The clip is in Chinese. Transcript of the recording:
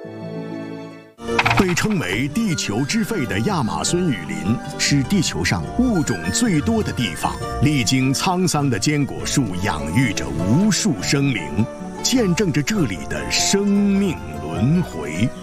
被称为地球之肺的亚马孙雨林是地球上物种最多的地方，历经沧桑的坚果树养育着无数生灵，见证着这里的生命轮回。